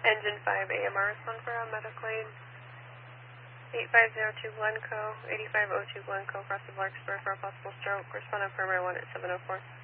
Engine 5 AMR, respond for a medical aid. 85021 Glencoe, 85021 Glencoe, cross the Larkspur for a possible stroke. Respond on firmware 1 at 704.